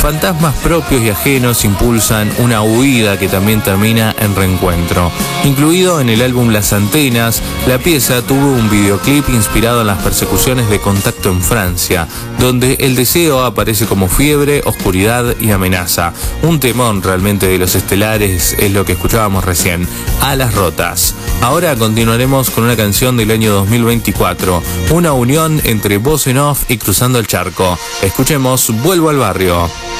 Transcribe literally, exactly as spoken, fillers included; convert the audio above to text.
fantasmas propios y ajenos impulsan una huida que también termina en reencuentro. Incluido en el álbum Las Antenas, la pieza tuvo un videoclip inspirado en las persecuciones de Contacto en Francia, donde el deseo aparece como fiebre, oscuridad y amenaza. Un temón realmente de Los Estelares es lo que escuchábamos recién, Alas Rotas. Ahora continuaremos con una canción del año dos mil veinticuatro, una unión entre Voz en Off y Cruzando el Charco. Escuchemos Vuelvo al Barrio.